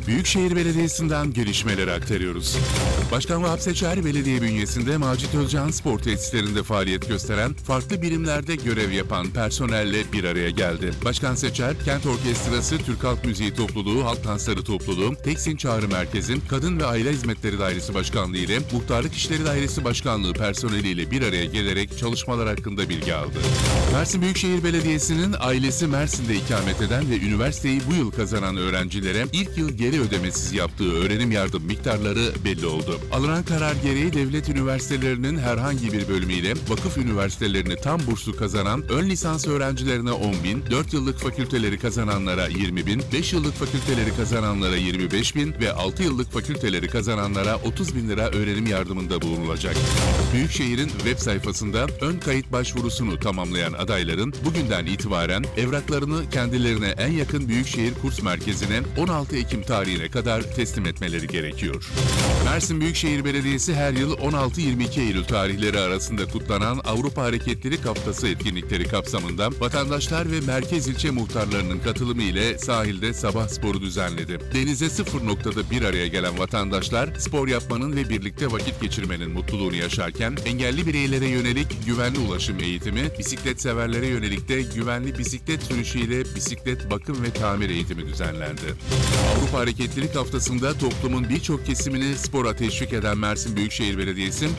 Büyükşehir Belediyesi'nden gelişmeleri aktarıyoruz. Başkan Vahap Seçer Belediye bünyesinde Macit Özcan Spor Tesislerinde faaliyet gösteren, farklı birimlerde görev yapan personelle bir araya geldi. Başkan Seçer, Kent Orkestrası, Türk Halk Müziği Topluluğu, Halk Dansları Topluluğu, Teksin Çağrı Merkez'in Kadın ve Aile Hizmetleri Dairesi Başkanlığı ile Muhtarlık İşleri Dairesi Başkanlığı personeliyle bir araya gelerek çalışmalar hakkında bilgi aldı. Mersin Büyükşehir Belediyesi'nin ailesi Mersin'de ikamet eden ve üniversiteyi bu yıl kazanan öğrencilere ilk yıl geri ödemesiz yaptığı öğrenim yardım miktarları belli oldu. Alınan karar gereği devlet üniversitelerinin herhangi bir bölümüyle vakıf üniversitelerini tam burslu kazanan ön lisans öğrencilerine 10.000, 4 yıllık fakülteleri kazananlara 20.000, 5 yıllık fakülteleri kazananlara 25.000 ve 6 yıllık fakülteleri kazananlara 30.000 lira öğrenim yardımında bulunulacak. Büyükşehir'in web sayfasında ön kayıt başvurusunu tamamlayan adayların bugünden itibaren evraklarını kendilerine en yakın Büyükşehir Kurs Merkezi'ne 16 Ekim tarihine kadar teslim etmeleri gerekiyor. Mersin Büyükşehir Belediyesi her yıl 16-22 Eylül tarihleri arasında kutlanan Avrupa Hareketlilik Haftası etkinlikleri kapsamında vatandaşlar ve merkez ilçe muhtarlarının katılımı ile sahilde sabah sporu düzenledi. Denize sıfır noktada bir araya gelen vatandaşlar spor yapmanın ve birlikte vakit geçirmenin mutluluğunu yaşarken engelli bireylere yönelik güvenli ulaşım eğitimi, bisiklet severlere yönelik de güvenli bisiklet sürüşüyle bisiklet bakım ve tamir eğitimi düzenlendi. Avrupa Hareketlilik Haftası'nda toplumun birçok kesimini spora teşvik eden Mersin Büyükşehir Belediyesi,